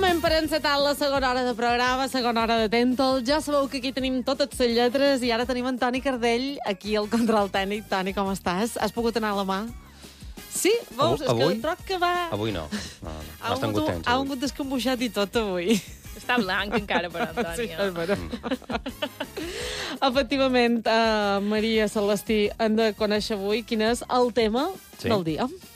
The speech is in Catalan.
Moment per encetar la segona hora de programa, segona hora de Tèntol. Ja sabeu que aquí tenim totes les lletres i ara tenim en Toni Cardell aquí al control tècnic. Toni, com estàs? Has pogut anar a la mà? Sí? Veus? És que troc que va... Avui no. Ha vingut descambuixat i tot avui. Està blanc encara, però, Antònia. Sí, és vera. Efectivament, Maria Celestí, hem de conèixer avui quin és el tema del dia.